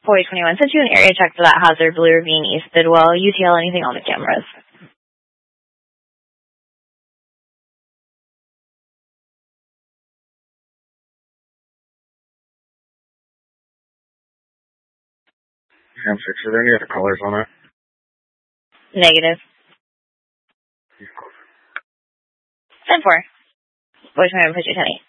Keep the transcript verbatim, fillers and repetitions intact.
four twenty-one, sent you an area check for that hazard, Blue Ravine, East Bidwell. U T L, anything on the cameras? ten six, are there any other colors on it? Negative. ten four. four twenty-one, push your ten eight.